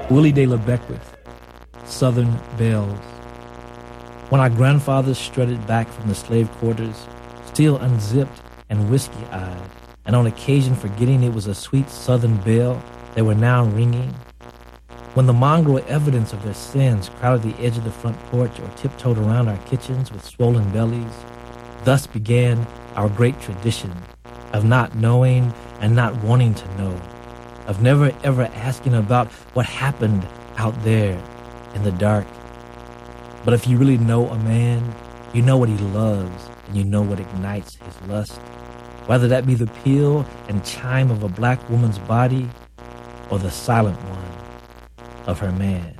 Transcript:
Willie de la Beckwith, Southern Bells. When our grandfathers strutted back from the slave quarters, still unzipped and whiskey-eyed, and on occasion forgetting it was a sweet Southern bell they were now ringing, when the mongrel evidence of their sins crowded the edge of the front porch or tiptoed around our kitchens with swollen bellies, thus began our great tradition of not knowing and not wanting to know, of never ever asking about what happened out there in the dark. But if you really know a man, you know what he loves and you know what ignites his lust, whether that be the peal and chime of a black woman's body or the silent one of her man.